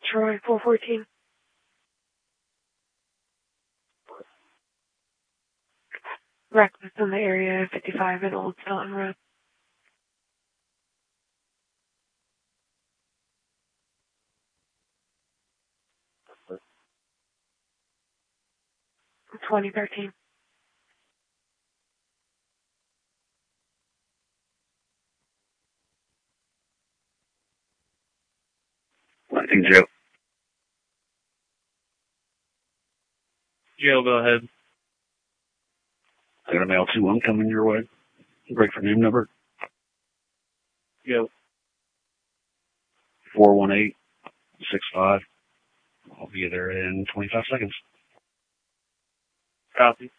Troy, 414. Reckless in the area, 55 and Old Staunton Road. What? 2013. I think Joe. Joe, go ahead. I got a mail 2-1 coming your way. Break for name number. Joe. 418-65. I'll be there in 25 seconds. Copy.